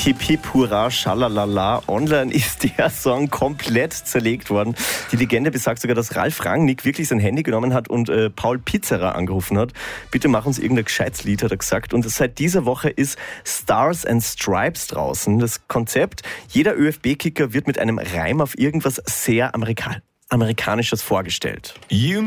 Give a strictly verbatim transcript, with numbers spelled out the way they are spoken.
Hip Hip Hurra Schalalala. Online ist der Song komplett zerlegt worden. Die Legende besagt sogar, dass Ralf Rangnick wirklich sein Handy genommen hat und äh, Paul Pizarra angerufen hat. Bitte mach uns irgendein gescheites Lied, hat er gesagt. Und seit dieser Woche ist Stars and Stripes draußen. Das Konzept, jeder ÖFB-Kicker wird mit einem Reim auf irgendwas sehr Amerika- Amerikanisches vorgestellt. You